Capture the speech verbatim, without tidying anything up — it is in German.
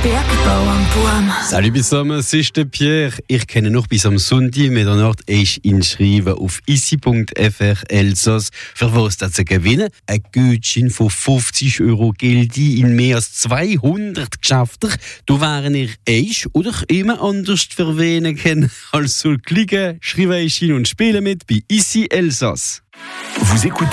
Bergbauernburm. Salut zusammen, es ist der Pierre. Ich kenne noch bis am Sonntag Mitternacht ist inschreiben auf isi punkt f r Elsass. Für was das zu gewinnen? Ein Gutschein von fünfzig Euro gilt in mehr als zweihundert Geschäften. Du wären ihr eich oder immer anders verwählen können. Also klicken, schreiben und spielen mit bei Isi Elsass. Vous écoutez